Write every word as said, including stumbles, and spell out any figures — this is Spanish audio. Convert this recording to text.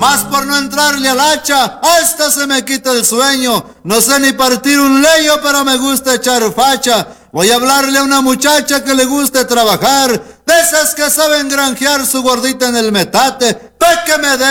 Más por no entrarle al hacha, hasta se me quita el sueño. No sé ni partir un leño, pero me gusta echar facha. Voy a hablarle a una muchacha que le guste trabajar, de esas que saben granjear su gordita en el metate, pa' que me dé